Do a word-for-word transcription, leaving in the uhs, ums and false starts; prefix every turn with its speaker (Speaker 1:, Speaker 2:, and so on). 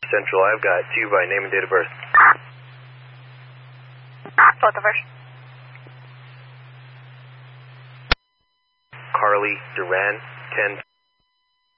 Speaker 1: Central, I've got two by name and date of birth.
Speaker 2: Both of us.
Speaker 1: Carly Duran, ten